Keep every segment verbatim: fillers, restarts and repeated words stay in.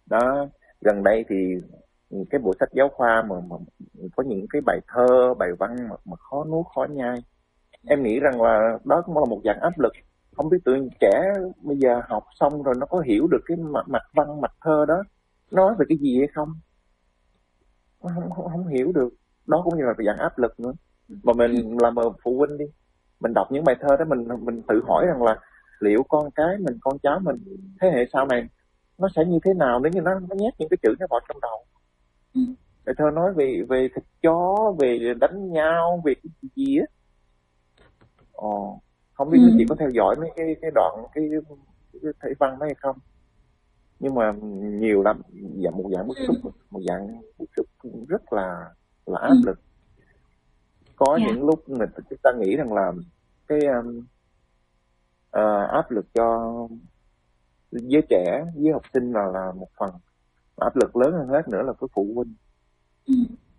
Đó, gần đây thì cái bộ sách giáo khoa mà, mà có những cái bài thơ, bài văn mà, mà khó nuốt khó nhai, em nghĩ rằng là đó cũng là một dạng áp lực. Không biết tụi trẻ bây giờ học xong rồi nó có hiểu được cái mặt, mặt văn mặt thơ đó nói về cái gì hay không, nó không, không không hiểu được. Đó cũng như là dạng áp lực nữa. Mà mình làm phụ huynh đi, mình đọc những bài thơ đó, mình mình tự hỏi rằng là liệu con cái mình, con cháu mình, thế hệ sau này nó sẽ như thế nào nếu như nó, nó nhét những cái chữ nó vào trong đầu. Bài thơ nói về về thịt chó, về đánh nhau, về cái gì gì á. Ồ, không biết Ừ. quý chị có theo dõi mấy cái cái đoạn cái, cái thể văn đó hay không, nhưng mà nhiều lắm, dạng một dạng bức Ừ. xúc, một dạng bức xúc rất là là Ừ. áp lực. Có Dạ. những lúc mình chúng ta nghĩ rằng là cái um, ờ, áp lực cho giới trẻ, với học sinh là là một phần, áp lực lớn hơn hết nữa là với phụ huynh. Ừ.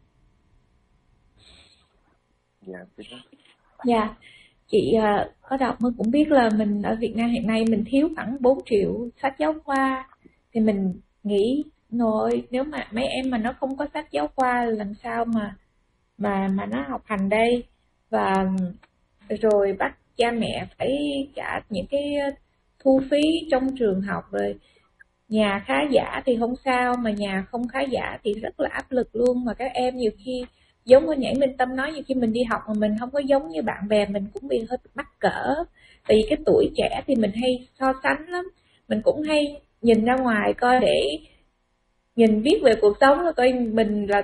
Dạ, thế đó. Dạ. Chị à, có đọc mới cũng biết là mình ở Việt Nam hiện nay mình thiếu khoảng bốn triệu sách giáo khoa. Thì mình nghĩ rồi nếu mà mấy em mà nó không có sách giáo khoa làm sao mà mà mà nó học hành đây. Và rồi bắt cha mẹ phải trả những cái thu phí trong trường học, rồi nhà khá giả thì không sao, mà nhà không khá giả thì rất là áp lực luôn. Mà các em nhiều khi giống như Nhảy Minh Tâm nói, nhiều khi mình đi học mà mình không có giống như bạn bè mình cũng bị hơi mắc cỡ. Tại vì cái tuổi trẻ thì mình hay so sánh lắm, mình cũng hay nhìn ra ngoài coi, để nhìn viết về cuộc sống là coi mình là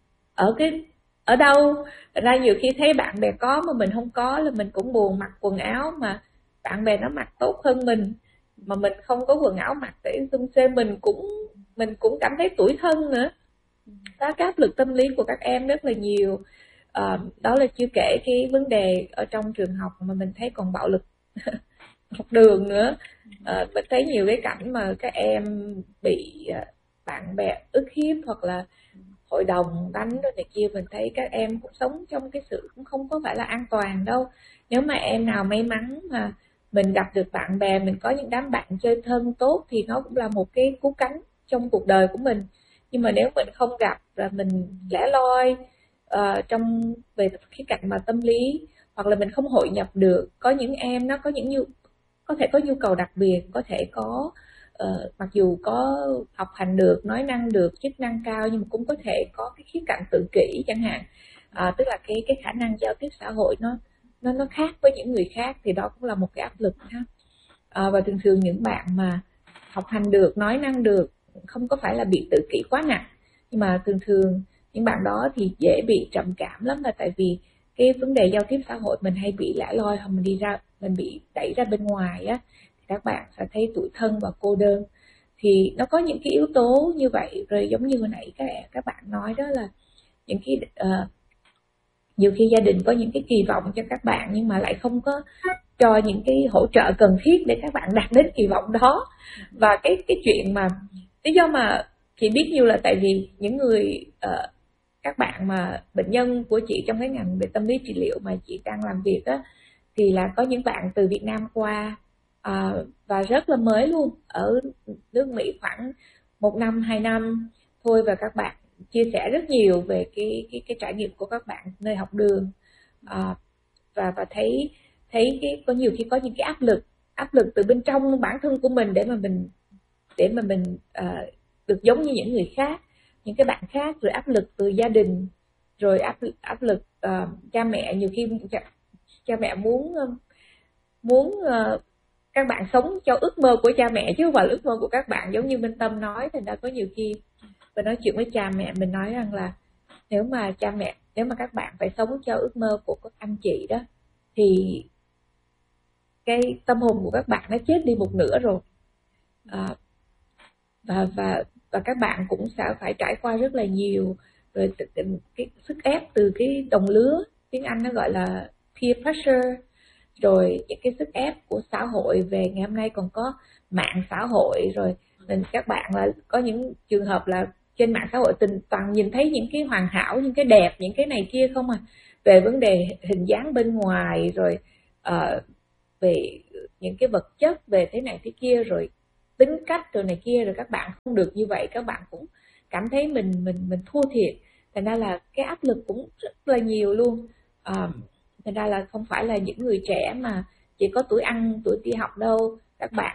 ở cái ở đâu. Thật ra nhiều khi thấy bạn bè có mà mình không có là mình cũng buồn, mặc quần áo mà bạn bè nó mặc tốt hơn mình mà mình không có quần áo mặc để xung xê, mình cũng mình cũng cảm thấy tủi thân nữa. Đó, cái áp lực tâm lý của các em rất là nhiều. Ờ, đó là chưa kể cái vấn đề ở trong trường học mà mình thấy còn bạo lực học đường nữa. Ờ, mình thấy nhiều cái cảnh mà các em bị ờ, bạn bè ức hiếp hoặc là hội đồng đánh rồi này kia. Mình thấy các em cũng sống trong cái sự cũng không có phải là an toàn đâu. Nếu mà em nào may mắn mà mình gặp được bạn bè, mình có những đám bạn chơi thân tốt thì nó cũng là một cái cứu cánh trong cuộc đời của mình. Nhưng mà nếu mình không gặp và mình lẻ loi ờ, trong về cái cạnh mà tâm lý, hoặc là mình không hội nhập được, có những em nó có những nhu có thể có nhu cầu đặc biệt, có thể có ờ, mặc dù có học hành được, nói năng được, chức năng cao, nhưng mà cũng có thể có cái khía cạnh tự kỷ chẳng hạn. À, tức là cái cái khả năng giao tiếp xã hội nó nó nó khác với những người khác, thì đó cũng là một cái áp lực ha. À, và thường thường những bạn mà học hành được, nói năng được, không có phải là bị tự kỷ quá nặng, nhưng mà thường thường những bạn đó thì dễ bị trầm cảm lắm, là tại vì cái vấn đề giao tiếp xã hội mình hay bị lẻ loi, hoặc mình đi ra mình bị đẩy ra bên ngoài á, thì các bạn sẽ thấy tủi thân và cô đơn. Thì nó có những cái yếu tố như vậy. Rồi giống như hồi nãy các các bạn nói đó, là những cái uh, nhiều khi gia đình có những cái kỳ vọng cho các bạn nhưng mà lại không có cho những cái hỗ trợ cần thiết để các bạn đạt đến kỳ vọng đó. Và cái cái chuyện mà lý do mà chị biết nhiều là tại vì những người uh, các bạn mà bệnh nhân của chị trong cái ngành về tâm lý trị liệu mà chị đang làm việc á, thì là có những bạn từ Việt Nam qua à, và rất là mới luôn, ở nước Mỹ khoảng một năm hai năm thôi, và các bạn chia sẻ rất nhiều về cái cái cái trải nghiệm của các bạn nơi học đường. à, và và thấy thấy cái có nhiều khi có những cái áp lực áp lực từ bên trong bản thân của mình để mà mình để mà mình à, được giống như những người khác, những cái bạn khác. Rồi áp lực từ gia đình, rồi áp áp lực uh, cha mẹ. Nhiều khi cha, cha mẹ muốn muốn uh, các bạn sống cho ước mơ của cha mẹ chứ không phải ước mơ của các bạn, giống như Minh Tâm nói. Thành ra có nhiều khi mình nói chuyện với cha mẹ, mình nói rằng là nếu mà cha mẹ nếu mà các bạn phải sống cho ước mơ của các anh chị đó, thì cái tâm hồn của các bạn nó chết đi một nửa rồi. à, và và và các bạn cũng sẽ phải trải qua rất là nhiều rồi cái sức ép từ cái đồng lứa, tiếng Anh nó gọi là peer pressure, rồi những cái sức ép của xã hội. Về ngày hôm nay còn có mạng xã hội, rồi nên các bạn là có những trường hợp là trên mạng xã hội tình toàn nhìn thấy những cái hoàn hảo, những cái đẹp, những cái này kia không à, về vấn đề hình dáng bên ngoài, rồi uh, về những cái vật chất, về thế này thế kia, rồi tính cách rồi này kia, rồi các bạn không được như vậy, các bạn cũng cảm thấy mình mình mình thua thiệt, thành ra là cái áp lực cũng rất là nhiều luôn. À, thành ra là không phải là những người trẻ mà chỉ có tuổi ăn tuổi đi học đâu, các bạn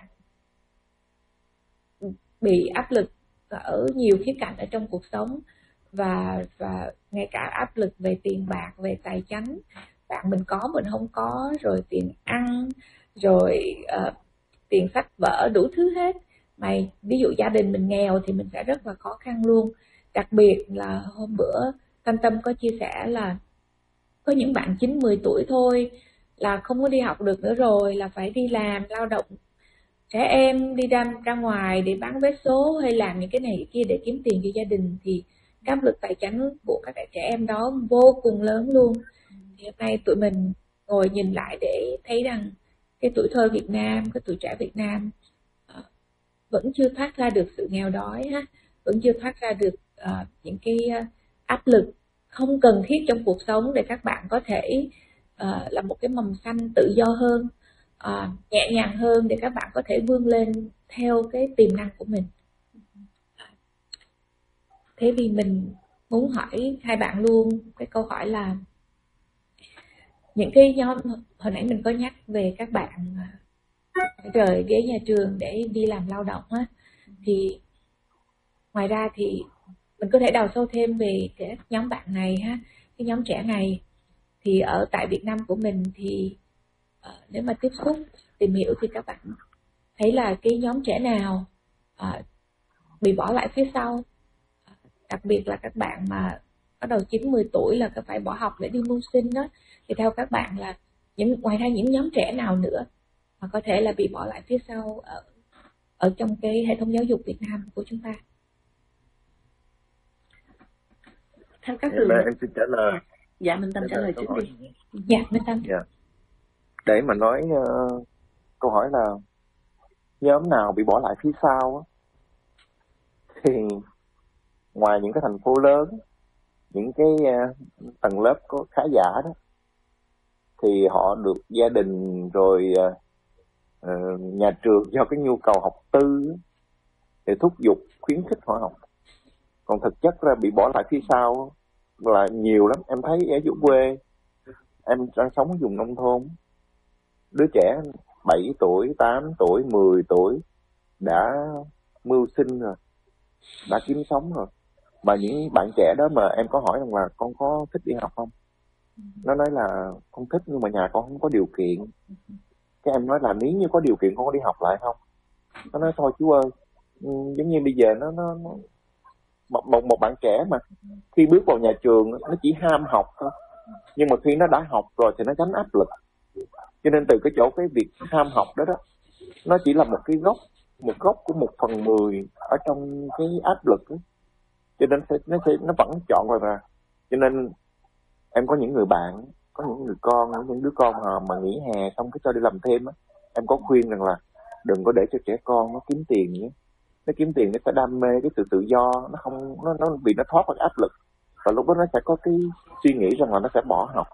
bị áp lực ở nhiều khía cạnh ở trong cuộc sống, và và ngay cả áp lực về tiền bạc, về tài chính, bạn mình có mình không có, rồi tiền ăn, rồi uh, tiền sách vở, đủ thứ hết. Mày ví dụ gia đình mình nghèo thì mình sẽ rất là khó khăn luôn. Đặc biệt là hôm bữa Tâm Tâm có chia sẻ là có những bạn chín mười tuổi thôi là không có đi học được nữa rồi, là phải đi làm lao động trẻ em, đi ra ra ngoài để bán vé số hay làm những cái này cái kia để kiếm tiền cho gia đình, thì cái áp lực tài chính của các trẻ em đó vô cùng lớn luôn. Thì hôm nay tụi mình ngồi nhìn lại để thấy rằng cái tuổi thơ Việt Nam, cái tuổi trẻ Việt Nam uh, vẫn chưa thoát ra được sự nghèo đói ha, vẫn chưa thoát ra được uh, những cái uh, áp lực không cần thiết trong cuộc sống, để các bạn có thể uh, là một cái mầm xanh tự do hơn, uh, nhẹ nhàng hơn, để các bạn có thể vươn lên theo cái tiềm năng của mình. Thế thì mình muốn hỏi hai bạn luôn cái câu hỏi là những cái nhóm hồi nãy mình có nhắc về các bạn phải rời ghế nhà trường để đi làm lao động á, thì ngoài ra thì mình có thể đào sâu thêm về cái nhóm bạn này ha, cái nhóm trẻ này. Thì ở tại Việt Nam của mình thì uh, nếu mà tiếp xúc tìm hiểu thì các bạn thấy là cái nhóm trẻ nào uh, bị bỏ lại phía sau, đặc biệt là các bạn mà bắt đầu chín mười tuổi là phải bỏ học để đi mưu sinh đó, thì theo các bạn là những ngoài ra những nhóm trẻ nào nữa mà có thể là bị bỏ lại phía sau ở ở trong cái hệ thống giáo dục Việt Nam của chúng ta? Theo các trường em xin trả lời. Dạ, Minh Tâm trả lời trước đi. Dạ, Minh Tâm. Dạ. Để mà nói uh, câu hỏi là nhóm nào bị bỏ lại phía sau á, thì ngoài những cái thành phố lớn, những cái uh, tầng lớp có khá giả đó, thì họ được gia đình rồi uh, uh, nhà trường do cái nhu cầu học tư để thúc giục khuyến khích họ học. Còn thực chất ra bị bỏ lại phía sau là nhiều lắm. Em thấy ở chỗ quê, em đang sống ở vùng nông thôn, đứa trẻ bảy tuổi, tám tuổi, mười tuổi đã mưu sinh rồi, đã kiếm sống rồi. Mà những bạn trẻ đó mà em có hỏi rằng là con có thích đi học không, nó nói là con thích nhưng mà nhà con không có điều kiện. Cái em nói là nếu như có điều kiện con có đi học lại không? Nó nói thôi chú ơi, giống như bây giờ nó nó, nó một, một một bạn trẻ mà khi bước vào nhà trường nó chỉ ham học thôi, nhưng mà khi nó đã học rồi thì nó gánh áp lực. Cho nên từ cái chỗ cái việc ham học đó đó, nó chỉ là một cái gốc, một gốc của một phần mười ở trong cái áp lực đó. Cho nên nó sẽ nó vẫn chọn rồi mà. Cho nên em có những người bạn, có những người con, những đứa con mà, mà nghỉ hè xong cái cho đi làm thêm á, em có khuyên rằng là đừng có để cho trẻ con nó kiếm tiền nhé. Nó kiếm tiền nó sẽ đam mê cái sự tự do, nó không nó nó bị nó thoát khỏi áp lực, và lúc đó nó sẽ có cái suy nghĩ rằng là nó sẽ bỏ học.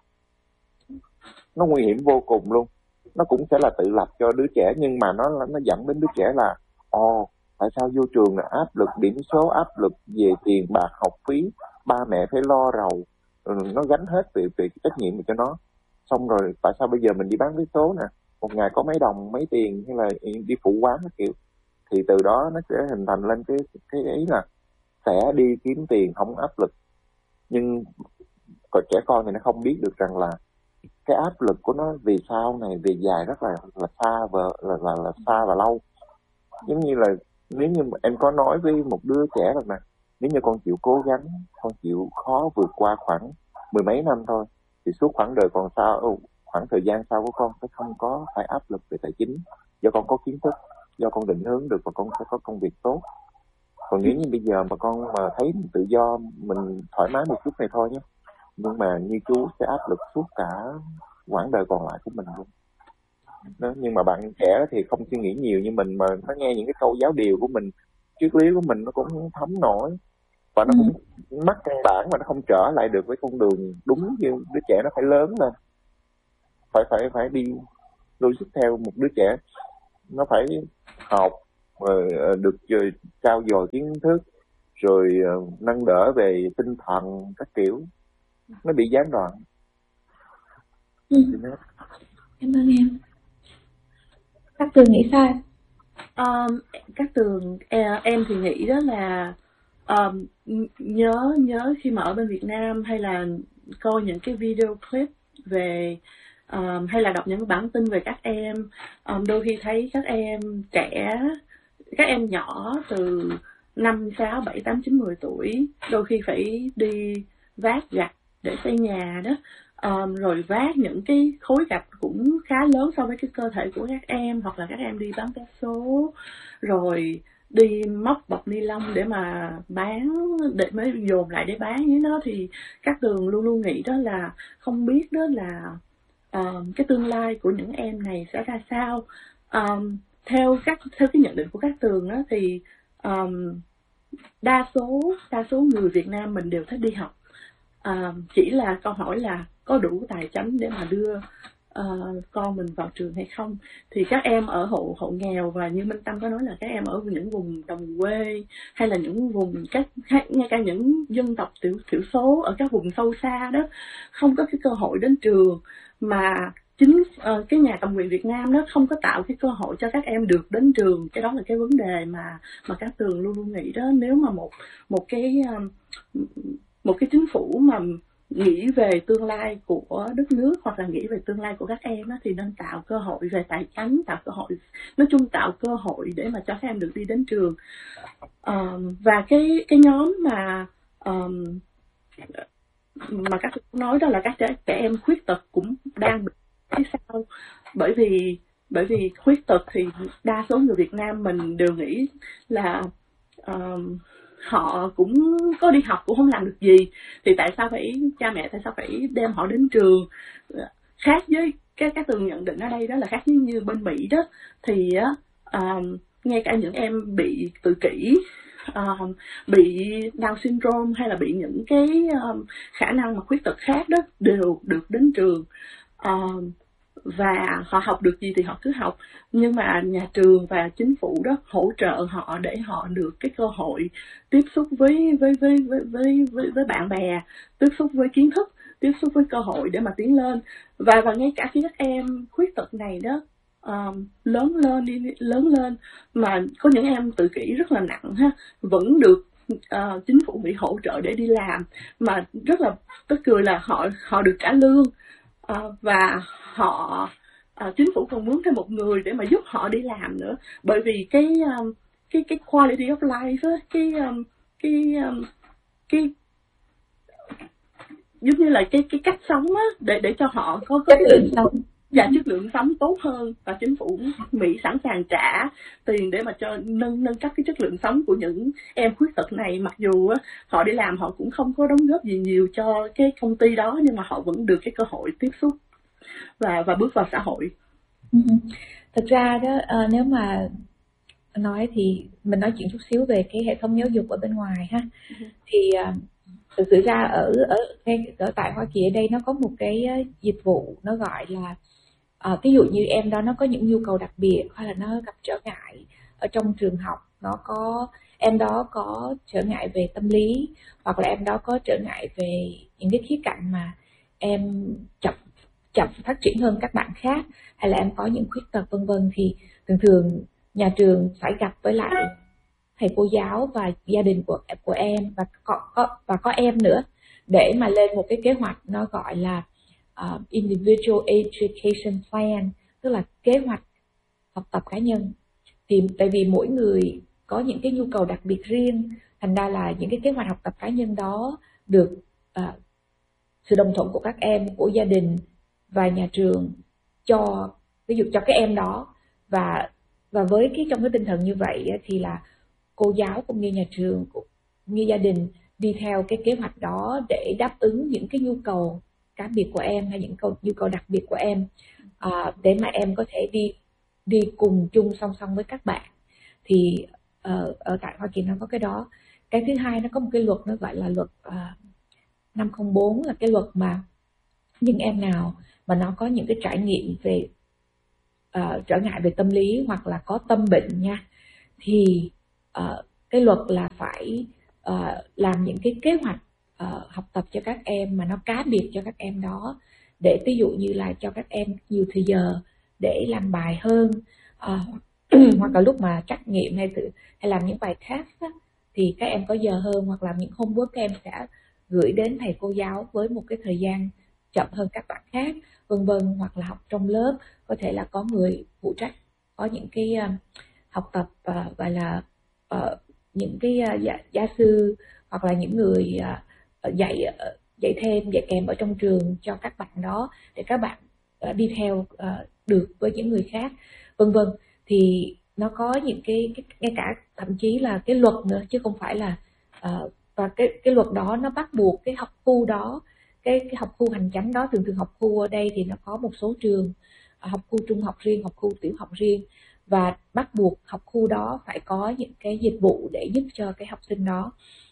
Nó nguy hiểm vô cùng luôn. Nó cũng sẽ là tự lập cho đứa trẻ, nhưng mà nó nó dẫn đến đứa trẻ là ồ, tại sao vô trường là áp lực điểm số, áp lực về tiền bạc học phí, ba mẹ phải lo rầu, nó gánh hết về về trách nhiệm cho nó. Xong rồi tại sao bây giờ mình đi bán vé số nè, một ngày có mấy đồng mấy tiền, hay là đi phụ quán cái kiểu, thì từ đó nó sẽ hình thành lên cái cái ý là sẽ đi kiếm tiền không áp lực. Nhưng còn trẻ con thì nó không biết được rằng là cái áp lực của nó vì sau này về dài rất là là xa và là, là là xa và lâu. Giống như là nếu như em có nói với một đứa trẻ rằng nè, nếu như con chịu cố gắng, con chịu khó vượt qua khoảng mười mấy năm thôi, thì suốt khoảng đời còn sau, khoảng thời gian sau của con sẽ không có phải áp lực về tài chính, do con có kiến thức, do con định hướng được và con sẽ có công việc tốt. Còn nếu như bây giờ mà con mà thấy mình tự do, mình thoải mái một chút này thôi nhé, nhưng mà như chú sẽ áp lực suốt cả quãng đời còn lại của mình luôn đó. Nhưng mà bạn trẻ thì không suy nghĩ nhiều như mình, mà nó nghe những cái câu giáo điều của mình, triết lý của mình nó cũng thấm nổi, và nó cũng mắc căn bản mà nó không trở lại được với con đường đúng. Như đứa trẻ nó phải lớn lên, phải phải phải đi logic theo một đứa trẻ, nó phải học, uh, được uh, trao dồi kiến thức, rồi uh, nâng đỡ về tinh thần các kiểu, nó bị gián đoạn. Ừ. Cảm ơn em. Các Tường nghĩ sao? Um, các Tường em thì nghĩ đó là um, nhớ nhớ khi mà ở bên Việt Nam hay là coi những cái video clip về um, hay là đọc những bản tin về các em, um, đôi khi thấy các em trẻ, các em nhỏ từ năm, sáu, bảy, tám, chín, mười tuổi đôi khi phải đi vác gạch để xây nhà đó. Um, rồi vác những cái khối gạch cũng khá lớn so với cái cơ thể của các em, hoặc là các em đi bán vé số, rồi đi móc bọc ni lông để mà bán, để mới dồn lại để bán với nó. Thì các Tường luôn luôn nghĩ đó là không biết đó là um, cái tương lai của những em này sẽ ra sao. Um, theo các theo cái nhận định của các Tường đó, thì um, đa số đa số người Việt Nam mình đều thích đi học. À, chỉ là câu hỏi là có đủ tài chính để mà đưa uh, con mình vào trường hay không. Thì các em ở hộ hộ nghèo, và như Minh Tâm có nói là các em ở những vùng đồng quê hay là những vùng các ngay cả những dân tộc thiểu thiểu số ở các vùng sâu xa đó, không có cái cơ hội đến trường, mà chính uh, cái nhà cầm quyền Việt Nam đó không có tạo cái cơ hội cho các em được đến trường. Cái đó là cái vấn đề mà mà các Tường luôn luôn nghĩ đó. Nếu mà một một cái um, một cái chính phủ mà nghĩ về tương lai của đất nước, hoặc là nghĩ về tương lai của các em đó, thì nên tạo cơ hội về tài chính, tạo cơ hội, nói chung tạo cơ hội để mà cho các em được đi đến trường. Um, và cái cái nhóm mà um, mà các nói đó là các trẻ, trẻ em khuyết tật cũng đang bị phía sau, bởi vì bởi vì khuyết tật thì đa số người Việt Nam mình đều nghĩ là um, họ cũng có đi học cũng không làm được gì, thì tại sao phải cha mẹ tại sao phải đem họ đến trường. Khác với cái các Tường nhận định ở đây đó là khác với như bên Mỹ đó, thì um, ngay cả những em bị tự kỷ, um, bị Down syndrome hay là bị những cái um, khả năng mà khuyết tật khác đó đều được đến trường. Um, và họ học được gì thì họ cứ học, nhưng mà nhà trường và chính phủ đó hỗ trợ họ để họ được cái cơ hội tiếp xúc với với với với với với, với bạn bè, tiếp xúc với kiến thức, tiếp xúc với cơ hội để mà tiến lên. Và và ngay cả khi các em khuyết tật này đó um, lớn lên đi lớn lên mà có những em tự kỷ rất là nặng ha, vẫn được uh, chính phủ Mỹ hỗ trợ để đi làm, mà rất là tức cười là họ họ được trả lương. Uh, và họ uh, chính phủ còn mướn thêm một người để mà giúp họ đi làm nữa, bởi vì cái um, cái cái quality of life đó, cái um, cái um, cái giống như là cái cái cách sống á, để để cho họ có có chất lượng sống và chất lượng sống tốt hơn, và chính phủ Mỹ sẵn sàng trả tiền để mà cho nâng nâng cấp cái chất lượng sống của những em khuyết tật này. Mặc dù á, họ đi làm họ cũng không có đóng góp gì nhiều cho cái công ty đó, nhưng mà họ vẫn được cái cơ hội tiếp xúc và và bước vào xã hội. Thực ra đó, uh, nếu mà nói thì mình nói chuyện chút xíu về cái hệ thống giáo dục ở bên ngoài ha. Uh-huh. Thì uh, thực sự ra ở ở ngay ở tại Hoa Kỳ ở đây nó có một cái uh, dịch vụ nó gọi là uh, ví dụ như em đó nó có những nhu cầu đặc biệt, hay là nó gặp trở ngại ở trong trường học, nó có em đó có trở ngại về tâm lý, hoặc là em đó có trở ngại về những cái khía cạnh mà em chậm chậm phát triển hơn các bạn khác, hay là em có những khuyết tật vân vân, thì thường thường nhà trường phải gặp với lại thầy cô giáo và gia đình của của em và có, có và có em nữa, để mà lên một cái kế hoạch nó gọi là uh, individual education plan, tức là kế hoạch học tập cá nhân. Thì tại vì mỗi người có những cái nhu cầu đặc biệt riêng, thành ra là những cái kế hoạch học tập cá nhân đó được uh, sự đồng thuận của các em, của gia đình và nhà trường cho ví dụ cho các em đó. Và và với cái trong cái tinh thần như vậy thì là cô giáo cũng như nhà trường cũng như gia đình đi theo cái kế hoạch đó để đáp ứng những cái nhu cầu cá biệt của em, hay những cầu, nhu cầu đặc biệt của em, à, để mà em có thể đi đi cùng chung song song với các bạn. Thì uh, ở tại Hoa Kỳ nó có cái đó. Cái thứ hai, nó có một cái luật nó gọi là luật uh, năm không bốn, là cái luật mà những em nào mà nó có những cái trải nghiệm về uh, trở ngại về tâm lý hoặc là có tâm bệnh nha, thì uh, cái luật là phải uh, làm những cái kế hoạch uh, học tập cho các em mà nó cá biệt cho các em đó, để ví dụ như là cho các em nhiều thời giờ để làm bài hơn, uh, hoặc là lúc mà trắc nghiệm hay tự hay làm những bài test á, thì các em có giờ hơn, hoặc là những homework các em sẽ gửi đến thầy cô giáo với một cái thời gian chậm hơn các bạn khác, vân vân. Hoặc là học trong lớp có thể là có người phụ trách, có những cái uh, học tập uh, gọi là uh, những cái uh, gia, gia sư hoặc là những người uh, dạy uh, dạy thêm dạy kèm ở trong trường cho các bạn đó, để các bạn uh, đi theo uh, được với những người khác, vân vân. Thì nó có những cái, cái ngay cả thậm chí là cái luật nữa, chứ không phải là uh, và cái cái luật đó nó bắt buộc cái học khu đó, cái cái học khu hành chánh đó, thường thường học khu ở đây thì nó có một số trường, uh, học khu trung học riêng, học khu tiểu học riêng, và bắt buộc học khu đó phải có những cái dịch vụ để giúp cho cái học sinh đó.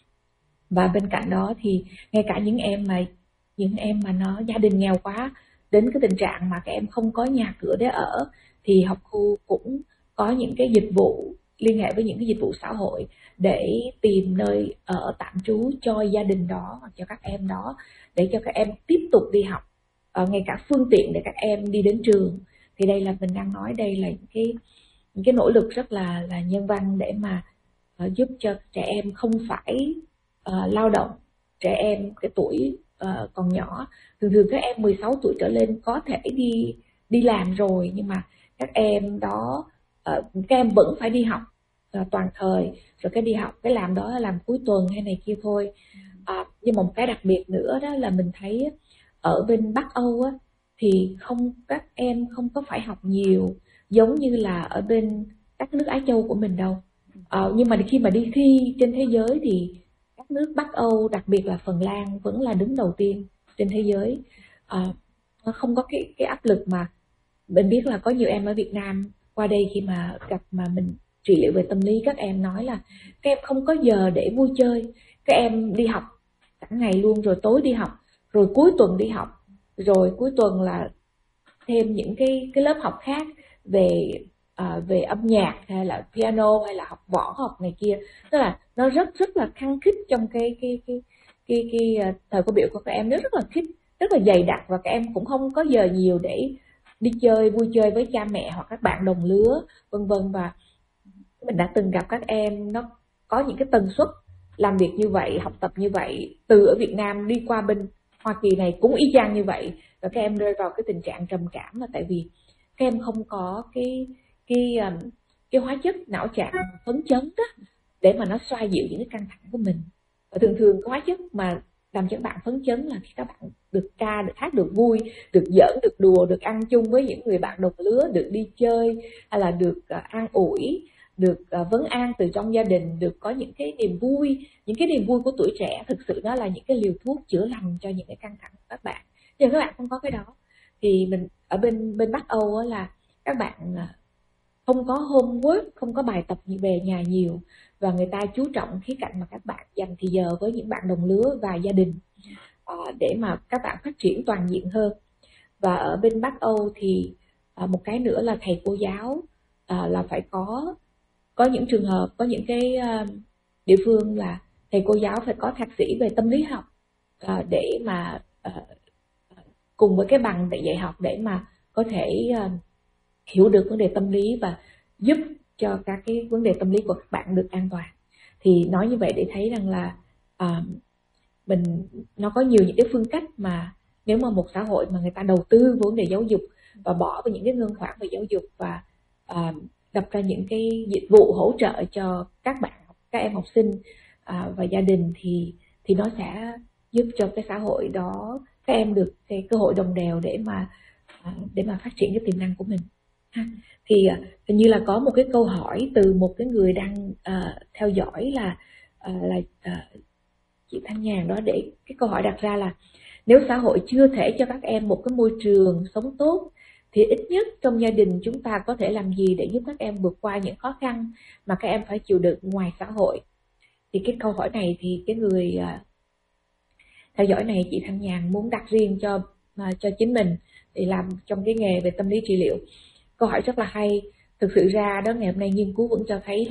Và bên cạnh đó thì ngay cả những em mà những em mà nó gia đình nghèo quá, đến cái tình trạng mà các em không có nhà cửa để ở, thì học khu cũng có những cái dịch vụ, liên hệ với những cái dịch vụ xã hội để tìm nơi ở tạm trú cho gia đình đó hoặc cho các em đó, để cho các em tiếp tục đi học, uh, ngay cả phương tiện để các em đi đến trường. Thì đây là mình đang nói, đây là những cái những cái nỗ lực rất là là nhân văn để mà uh, giúp cho trẻ em không phải uh, lao động. Trẻ em cái tuổi uh, còn nhỏ, thường thường các em mười sáu tuổi trở lên có thể đi đi làm rồi, nhưng mà các em đó uh, các em vẫn phải đi học uh, toàn thời, rồi cái đi học cái làm đó là làm cuối tuần hay này kia thôi. Uh, nhưng mà một cái đặc biệt nữa đó là mình thấy ở bên Bắc Âu á, thì không các em không có phải học nhiều giống như là ở bên các nước Á Châu của mình đâu. Uh, nhưng mà khi mà đi thi trên thế giới thì các nước Bắc Âu, đặc biệt là Phần Lan, vẫn là đứng đầu tiên trên thế giới. Uh, nó không có cái cái áp lực mà mình biết là có nhiều em ở Việt Nam qua đây khi mà gặp mà mình trị liệu về tâm lý, các em nói là các em không có giờ để vui chơi, các em đi học cả ngày luôn, rồi tối đi học, rồi cuối tuần đi học, rồi cuối tuần là thêm những cái cái lớp học khác về uh, về âm nhạc hay là piano hay là học võ học này kia. Tức là nó rất rất là khăng khít trong cái cái cái cái cái, cái uh, thời khóa biểu của các em, nó rất là khít, rất là dày đặc, và các em cũng không có giờ nhiều để đi chơi vui chơi với cha mẹ hoặc các bạn đồng lứa, vân vân. Và mình đã từng gặp các em nó có những cái tần suất làm việc như vậy, học tập như vậy, từ ở Việt Nam đi qua bên Hoa Kỳ này cũng y chang như vậy, và các em rơi vào cái tình trạng trầm cảm là tại vì các em không có cái cái cái hóa chất não trạng phấn chấn đó để mà nó xoa dịu những cái căng thẳng của mình. Và thường thường cái hóa chất mà làm cho các bạn phấn chấn là khi các bạn được ca, được hát, được vui, được giỡn, được đùa, được ăn chung với những người bạn đồng lứa, được đi chơi, hay là được uh, an ủi, được uh, vấn an từ trong gia đình, được có những cái niềm vui. Những cái niềm vui của tuổi trẻ thực sự đó là những cái liều thuốc chữa lành cho những cái căng thẳng của các bạn. Nhưng các bạn không có cái đó, thì mình ở bên bên Bắc Âu á, là các bạn không có homework, không có bài tập về nhà nhiều, và người ta chú trọng khía cạnh mà các bạn dành thì giờ với những bạn đồng lứa và gia đình, uh, để mà các bạn phát triển toàn diện hơn. Và ở bên Bắc Âu thì uh, một cái nữa là thầy cô giáo uh, là phải có có những trường hợp, có những cái uh, địa phương là thầy cô giáo phải có thạc sĩ về tâm lý học, uh, để mà uh, cùng với cái bằng để dạy học, để mà có thể uh, hiểu được vấn đề tâm lý và giúp cho các cái vấn đề tâm lý của các bạn được an toàn. Thì nói như vậy để thấy rằng là uh, mình nó có nhiều những cái phương cách mà nếu mà một xã hội mà người ta đầu tư vào vấn đề giáo dục và bỏ vào những cái ngân khoản về giáo dục và uh, đặt ra những cái dịch vụ hỗ trợ cho các bạn, các em học sinh uh, và gia đình, thì thì nó sẽ giúp cho cái xã hội đó các em được cái cơ hội đồng đều để mà uh, để mà phát triển cái tiềm năng của mình. Thì hình như là có một cái câu hỏi từ một cái người đang uh, theo dõi là uh, là uh, chị Thanh Nhàn đó, để cái câu hỏi đặt ra là nếu xã hội chưa thể cho các em một cái môi trường sống tốt thì ít nhất trong gia đình chúng ta có thể làm gì để giúp các em vượt qua những khó khăn mà các em phải chịu đựng ngoài xã hội. Thì cái câu hỏi này thì cái người uh, theo dõi này, chị Thanh Nhàn, muốn đặt riêng cho uh, cho chính mình để làm trong cái nghề về tâm lý trị liệu. Câu hỏi rất là hay. Thực sự ra đó, ngày hôm nay nghiên cứu vẫn cho thấy rằng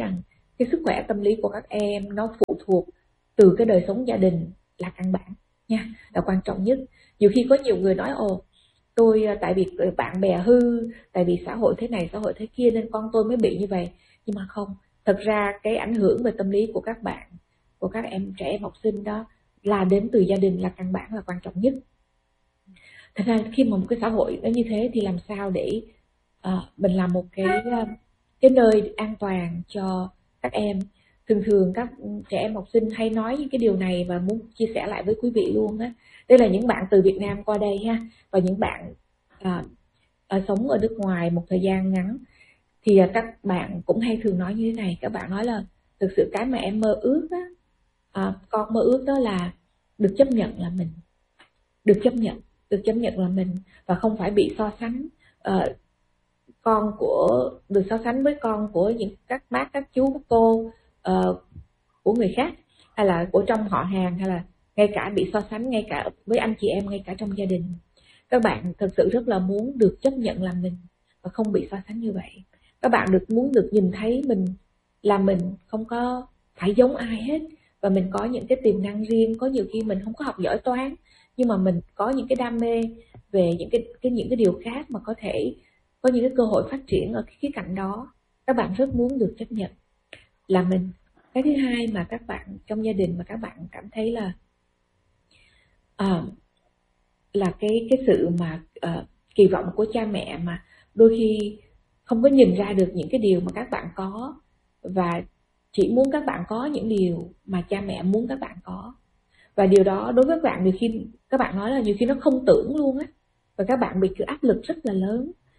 cái sức khỏe tâm lý của các em nó phụ thuộc từ cái đời sống gia đình là căn bản nha, là quan trọng nhất. Nhiều khi có nhiều người nói ồ tôi tại vì bạn bè hư, tại vì xã hội thế này xã hội thế kia nên con tôi mới bị như vậy. Nhưng mà không, thật ra cái ảnh hưởng về tâm lý của các bạn, của các em trẻ em học sinh đó là đến từ gia đình, là căn bản, là quan trọng nhất. Thật ra khi mà một cái xã hội nó như thế thì làm sao để uh, mình làm một cái uh, cái nơi an toàn cho các em. Thường thường các trẻ em học sinh hay nói những cái điều này và muốn chia sẻ lại với quý vị luôn á. Đây là những bạn từ Việt Nam qua đây ha, và những bạn uh, uh, sống ở nước ngoài một thời gian ngắn thì uh, các bạn cũng hay thường nói như thế này. Các bạn nói là thực sự cái mà em mơ ước á, uh, con mơ ước đó là được chấp nhận là mình, được chấp nhận, được chấp nhận là mình và không phải bị so sánh. Uh, con của được so sánh với con của những các bác, các chú, các cô uh, của người khác, hay là của trong họ hàng, hay là ngay cả bị so sánh ngay cả với anh chị em, ngay cả trong gia đình. Các bạn thực sự rất là muốn được chấp nhận là mình và không bị so sánh như vậy. Các bạn được muốn được nhìn thấy mình là mình, không có phải giống ai hết, và mình có những cái tiềm năng riêng. Có nhiều khi mình không có học giỏi toán nhưng mà mình có những cái đam mê về những cái, cái những cái điều khác mà có thể có những cái cơ hội phát triển ở cái khía cạnh đó. Các bạn rất muốn được chấp nhận là mình. Cái thứ hai mà các bạn trong gia đình mà các bạn cảm thấy là à, là cái cái sự mà uh, kỳ vọng của cha mẹ mà đôi khi không có nhìn ra được những cái điều mà các bạn có, và chỉ muốn các bạn có những điều mà cha mẹ muốn các bạn có. Và điều đó đối với các bạn, nhiều khi các bạn nói là nhiều khi nó không tưởng luôn á, và các bạn bị cái áp lực rất là lớn.